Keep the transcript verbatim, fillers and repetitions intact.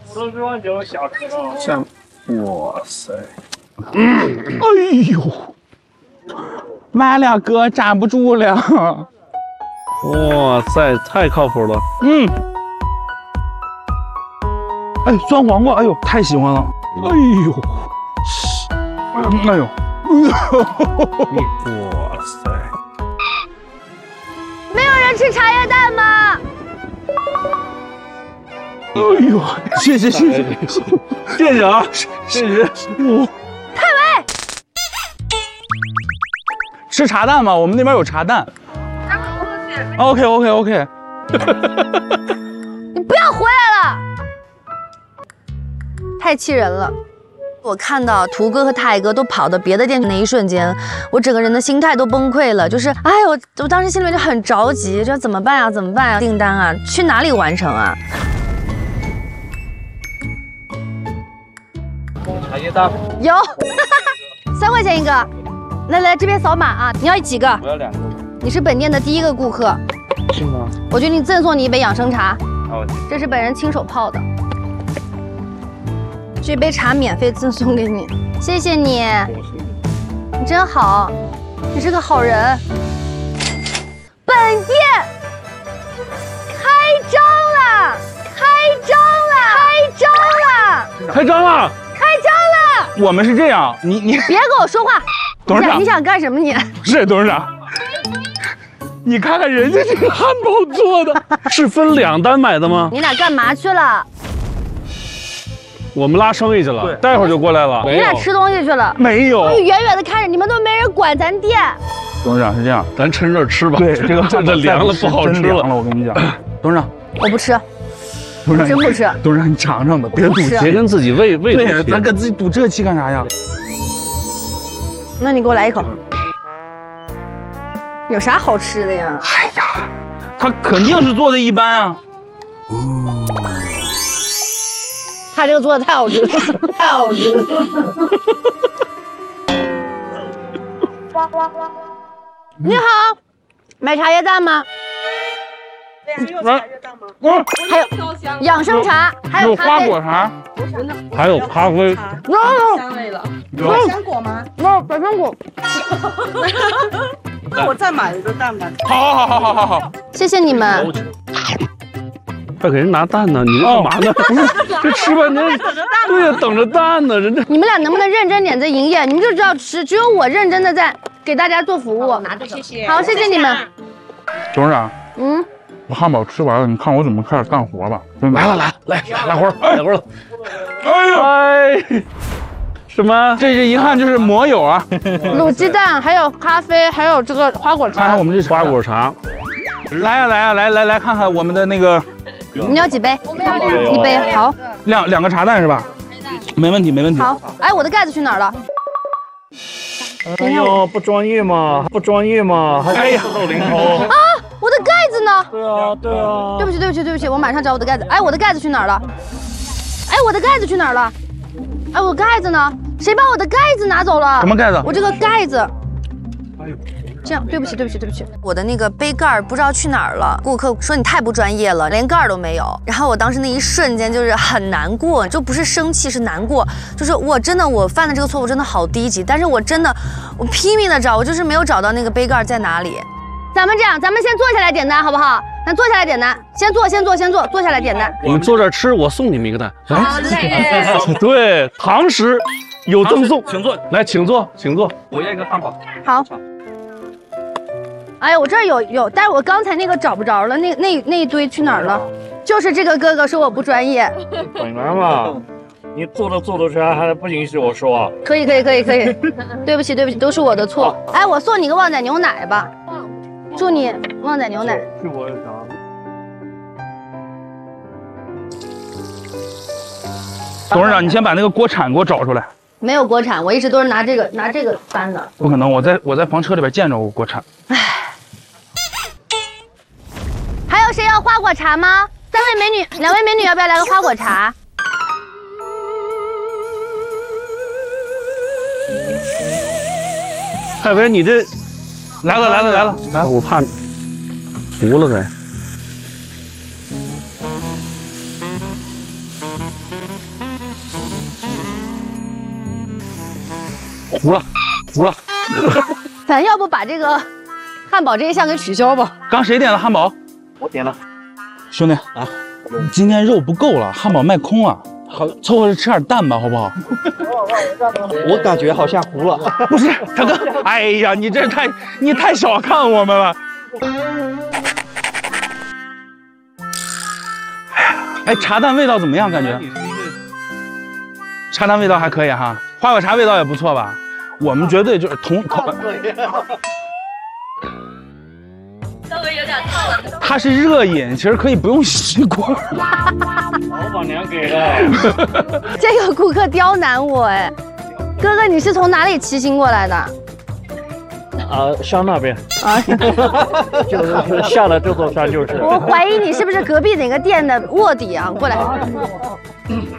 四十碗酒下去了。 像，哇塞，嗯，哎呦，完了哥，站不住了。 哇塞，太靠谱了。 嗯，哎，酸黄瓜，哎呦，太喜欢了。哎呦，哎呦，哇塞！ 没有人吃茶叶蛋吗？ 哎呦，谢谢谢谢谢谢啊，谢谢。 哇， 太伟， 吃茶蛋吗？我们那边有茶蛋。OK OK OK。 你不要回来了，太气人了。我看到图哥和泰哥都跑到别的店那一瞬间，我整个人的心态都崩溃了。就是，哎，我我当时心里面就很着急，这怎么办啊？怎么办啊？订单啊，去哪里完成啊？ 茶叶蛋有，三块钱一个。来来，这边扫码啊！你要几个？ 我要两个。 你是本店的第一个顾客， 是吗？ 我决定赠送你一杯养生茶。 好， 这是本人亲手泡的。这杯茶免费赠送给你，谢谢你，你真好，你是个好人。本店开张了，开张了，开张了， 开张了， 开张了！ 我们是这样，你你别跟我说话， 董事长， 你想干什么你？ 是董事长，你看看人家这个汉堡做的， 是分两单买的吗？ 你俩干嘛去了？ 我们拉生意去了，待会儿就过来了。 你俩吃东西去了？ 没有， 我远远的看着，你们都没人管咱店。 董事长是这样， 咱趁热吃吧。 对，这个这这凉了不好吃了。 真凉了，我跟你讲，董事长， 我不吃， 董事长真不吃。 董事长，你尝尝吧，别赌气， 别跟自己胃胃对，咱跟自己赌这气干啥呀？ 那你给我来一口。有啥好吃的呀？ 哎呀，他肯定是做的一般啊。 他这个做的太好吃了，太好吃了。你好，买茶叶蛋吗？ 对呀，还有茶叶蛋吗？ 嗯， 还有养生茶，还有有花咖啡。 果茶， 还有咖啡。 有香味了。 有百香果吗？ 有百香果。 那我再买一个蛋吧。 好好好好好好。 谢谢你们。 快给人拿蛋呢！你这干嘛呢？这吃半天，对呀，等着蛋呢。人家你们俩能不能认真点在营业？你们就知道吃，只有我认真的在给大家做服务。 拿着，谢谢。 好，谢谢你们。 董事长， 嗯， 我汉堡吃完了，你看我怎么开始干活吧。 来了，来来来来活儿，来活儿了。哎呀，哎，什么？ 这是遗憾，就是馍友啊。 卤鸡蛋，还有咖啡，还有这个花果茶。 看看我们这花果茶。 来呀来呀来来来看看我们的那个。 你要几杯？一杯。好， 两两个茶蛋是吧？没问题没问题。 好，哎，我的盖子去哪儿了？ 哎呦，不专业嘛，不专业嘛，还哎呀四到零头。 啊，我的盖子呢？ 对啊，对啊。 对不起，对不起，对不起，我马上找我的盖子。哎，我的盖子去哪儿了？哎，我的盖子去哪儿了？哎，我盖子呢？谁把我的盖子拿走了？ 什么盖子？ 我这个盖子。这样，对不起，对不起，对不起，我的那个杯盖不知道去哪儿了。顾客说你太不专业了，连盖都没有。然后我当时那一瞬间就是很难过，就不是生气，是难过。就是我真的我犯的这个错误真的好低级，但是我真的我拼命的找，我就是没有找到那个杯盖在哪里。咱们这样，咱们先坐下来点单好不好？咱坐下来点单，先坐，先坐，先坐，坐下来点单。 你们坐这儿吃，我送你们一个蛋。 好嘞。 对，堂食有赠送， 请坐， 来，请坐，请坐。 我要一个汉堡。 好。哎呀，我这儿有有，但是我刚才那个找不着了，那那那一堆去哪儿了？就是这个哥哥说我不专业。 本来嘛，你做都做得出来，还不允许我说啊？ 可以可以可以可以，对不起对不起，都是我的错。哎，我送你个旺仔牛奶吧，祝你旺仔牛奶。 是我的啥？ 董事长，你先把那个锅铲给我找出来。 没有锅铲，我一直都是拿这个拿这个搬的。 不可能，我在我在房车里边见着过锅铲。 唉。还有谁要花果茶吗？三位美女，两位美女要不要来个花果茶？ 海威，你这来了来了来了来，我怕糊了该。 糊了，糊了。 咱要不把这个汉堡这一项给取消吧？ 刚谁点了汉堡？ 我点了。 兄弟啊，今天肉不够了，汉堡卖空了，好凑合着吃点蛋吧，好不好？ 我感觉好像糊了。 不是，大哥，哎呀，你这太你太小看我们了。哎，茶蛋味道怎么样？感觉？茶蛋味道还可以哈，花果茶味道也不错吧？我们绝对就是同口。 稍微有点烫了。 它是热饮，其实可以不用吸管。 老板娘给的。 这个顾客刁难我哎，哥哥，你是从哪里骑行过来的？ 啊，山那边啊， 就是下了这座山就是。 我怀疑你是不是隔壁哪个店的卧底啊？过来。